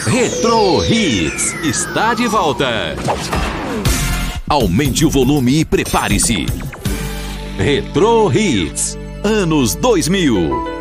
Retro Hits está de volta. Aumente o volume e prepare-se. Retro Hits, anos 2000.